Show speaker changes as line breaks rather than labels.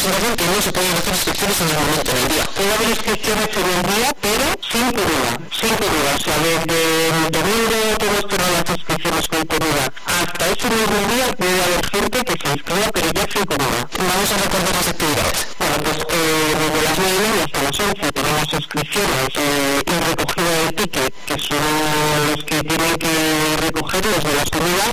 información que no se pueden hacer inscripciones en el momento del día.
Puede haber inscripciones en el día, pero sin comida. O sea, desde el domingo todos tenemos las inscripciones con comida. Hasta ese mismo día puede haber gente que se inscriba, pero ya sin comida.
Vamos a recordar las actividades.
Bueno, pues desde las 9 hasta las 11 tenemos inscripciones y recogida de ticket, que son los que tienen que recoger los de las comidas,